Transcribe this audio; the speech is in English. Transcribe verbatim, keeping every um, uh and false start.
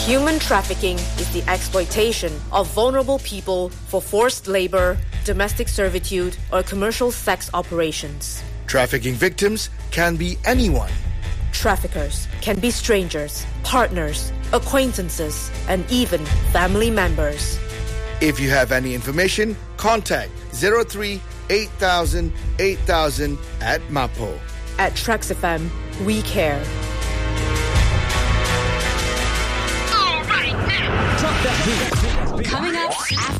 Human trafficking is the exploitation of vulnerable people for forced labor, domestic servitude, or commercial sex operations. Trafficking victims can be anyone. Traffickers can be strangers, partners, acquaintances, and even family members. If you have any information, contact zero three eight thousand eight thousand at Mapo. At Trax F M, we care. Coming up after